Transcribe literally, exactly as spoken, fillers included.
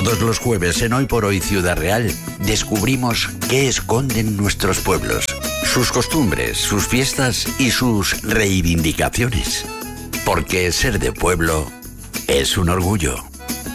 Todos los jueves en Hoy por Hoy Ciudad Real descubrimos qué esconden nuestros pueblos, sus costumbres, sus fiestas y sus reivindicaciones. Porque ser de pueblo es un orgullo.